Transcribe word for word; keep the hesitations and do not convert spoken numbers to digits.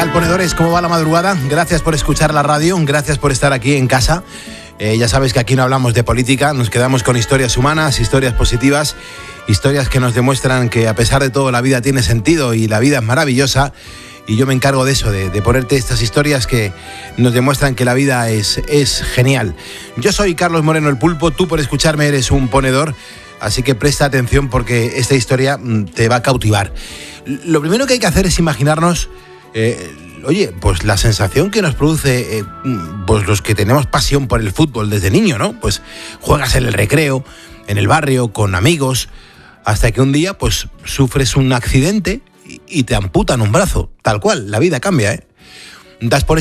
tal, ponedores? ¿Cómo va la madrugada? Gracias por escuchar la radio, gracias por estar aquí en casa. Eh, ya sabes que aquí no hablamos de política, nos quedamos con historias humanas, historias positivas, historias que nos demuestran que a pesar de todo la vida tiene sentido y la vida es maravillosa. Y yo me encargo de eso, de, de ponerte estas historias que nos demuestran que la vida es, es genial. Yo soy Carlos Moreno el Pulpo, tú por escucharme eres un ponedor, así que presta atención porque esta historia te va a cautivar. Lo primero que hay que hacer es imaginarnos, eh, oye, pues la sensación que nos produce eh, pues los que tenemos pasión por el fútbol desde niño, ¿no? Pues juegas en el recreo, en el barrio, con amigos, hasta que un día pues sufres un accidente y te amputan un brazo, tal cual, la vida cambia, ¿eh? Das por